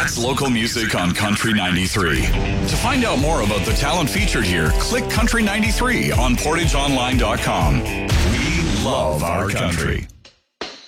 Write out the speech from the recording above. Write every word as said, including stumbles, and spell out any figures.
That's local music on Country ninety-three. To find out more about the talent featured here, click Country ninety-three on portage online dot com. We love our country.